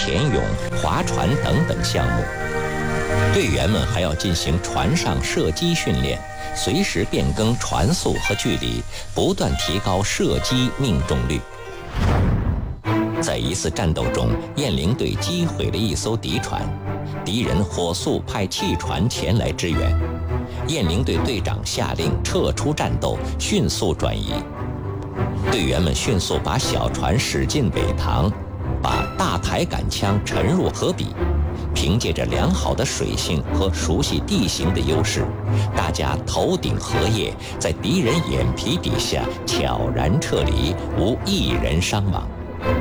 潜泳、划船等等项目。队员们还要进行船上射击训练，随时变更船速和距离，不断提高射击命中率。在一次战斗中，雁翎队击毁了一艘敌船，敌人火速派汽船前来支援。雁翎队队长下令撤出战斗，迅速转移。队员们迅速把小船驶进尾塘，把大抬杆枪沉入河底。凭借着良好的水性和熟悉地形的优势，大家头顶荷叶，在敌人眼皮底下悄然撤离，无一人伤亡。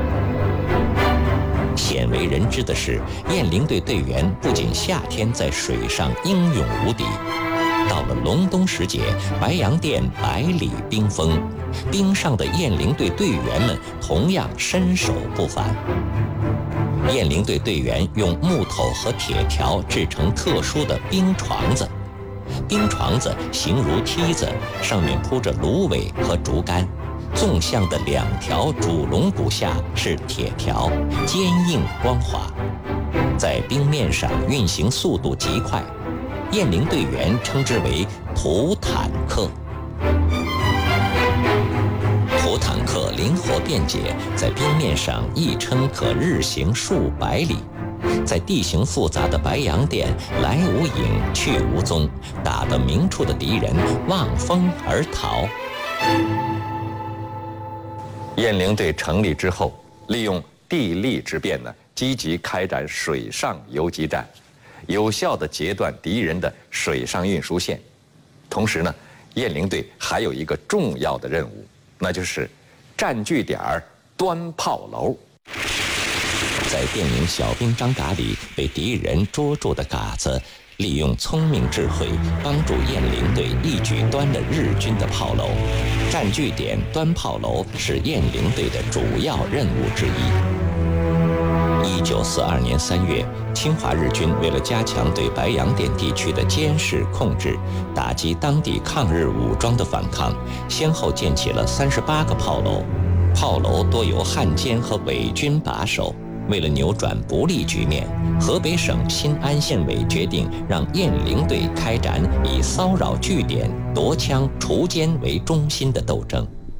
鲜为人知的是，雁翎队队员不仅夏天在水上英勇无敌，到了隆冬时节，白洋淀百里冰封，冰上的雁翎队队员们同样身手不凡。雁翎队队员用木头和铁条制成特殊的冰床子，冰床子形如梯子，上面铺着芦苇和竹竿，纵向的2条主龙骨下是铁条，坚硬光滑，在冰面上运行速度极快，雁翎队员称之为土坦克。土坦克灵活便捷，在冰面上一撑可日行数百里，在地形复杂的白洋淀来无影去无踪，打得明处的敌人望风而逃。雁翎队成立之后，利用地利之便呢，积极开展水上游击战，有效地截断敌人的水上运输线。同时呢，雁翎队还有一个重要的任务，那就是占据点端炮楼。在电影《小兵张嘎》里被敌人捉住的嘎子，利用聪明智慧，帮助雁翎队一举端了日军的炮楼。占据点端炮楼是雁翎队的主要任务之一。1942年3月，侵华日军为了加强对白洋淀地区的监视控制，打击当地抗日武装的反抗，先后建起了38个炮楼，炮楼多由汉奸和伪军把守。为了扭转不利局面，河北省新安县委决定让雁翎队开展以骚扰据点、夺枪、除奸为中心的斗争。